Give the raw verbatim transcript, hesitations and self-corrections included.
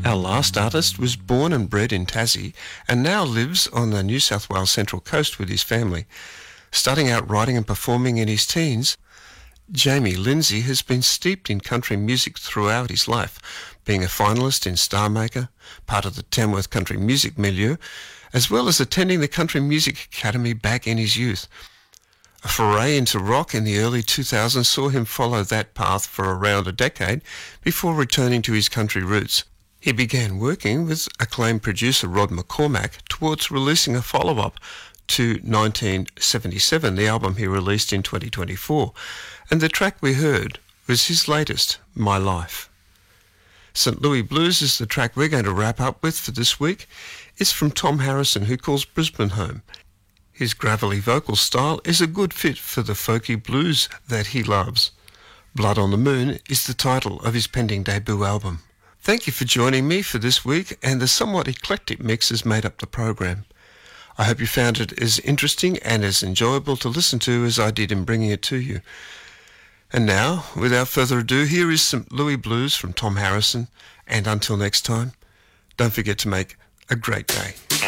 Our last artist was born and bred in Tassie and now lives on the New South Wales Central Coast with his family. Starting out writing and performing in his teens, Jamie Lindsay has been steeped in country music throughout his life, being a finalist in Star Maker, part of the Tamworth country music milieu, as well as attending the Country Music Academy back in his youth. A foray into rock in the early two thousands saw him follow that path for around a decade before returning to his country roots. He began working with acclaimed producer Rod McCormack towards releasing a follow-up to nineteen seventy-seven, the album he released in twenty twenty-four, and the track we heard was his latest, My Life. Saint Louis Blues is the track we're going to wrap up with for this week. It's from Tom Harrison, who calls Brisbane home. His gravelly vocal style is a good fit for the folky blues that he loves. Blood on the Moon is the title of his pending debut album. Thank you for joining me for this week, and the somewhat eclectic mix has made up the program. I hope you found it as interesting and as enjoyable to listen to as I did in bringing it to you. And now, without further ado, here is Saint Louis Blues from Tom Harrison, and until next time, don't forget to make a great day.